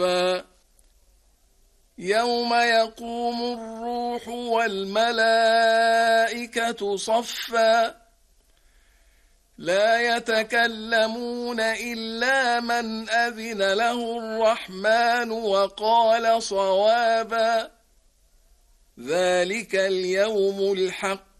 يوم يقوم الروح والملائكة صفا لا يتكلمون إلا من أذن له الرحمن وقال صوابا ذلك اليوم الحق